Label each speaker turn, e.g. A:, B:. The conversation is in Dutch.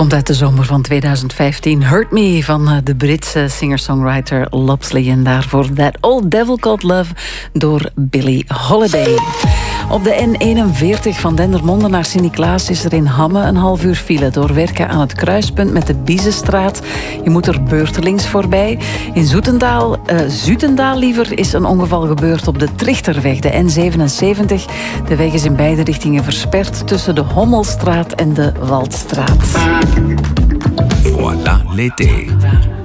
A: komt uit de zomer van 2015. Hurt Me van de Britse singer-songwriter Lopsley. En daarvoor That Old Devil Called Love door Billie Holiday. Op de N41 van Dendermonde naar Sint-Niklaas is er in Hamme een half uur file door werken aan het kruispunt met de Biezenstraat. Je moet er beurtelings voorbij. In Zutendaal liever is een ongeval gebeurd op de Trichterweg, de N77. De weg is in beide richtingen versperd tussen de Hommelstraat en de Waldstraat.
B: Voilà l'été.